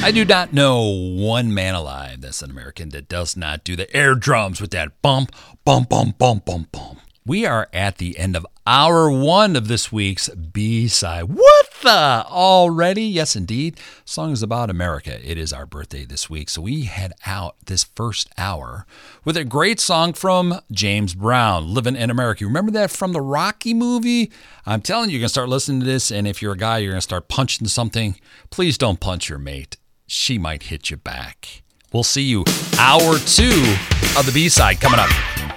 I do not know one man alive that's an American that does not do the air drums with that bump, bump, bump, bump, bump, bump. We are at the end of hour one of this week's B-side. What the? Already? Yes, indeed. Song is about America. It is our birthday this week, so we head out this first hour with a great song from James Brown, Living in America. Remember that from the Rocky movie? I'm telling you, you're going to start listening to this, and if you're a guy, you're going to start punching something. Please don't punch your mate. She might hit you back. We'll see you hour two of the B-side coming up.